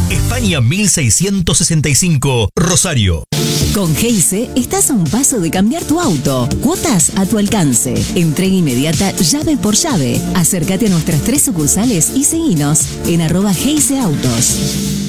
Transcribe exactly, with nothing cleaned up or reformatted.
España mil seiscientos sesenta y cinco, Rosario. Con Geise estás a un paso de cambiar tu auto. Cuotas a tu alcance. Entrega inmediata llave por llave. Acércate a nuestras tres sucursales y seguinos en arroba Geise Autos.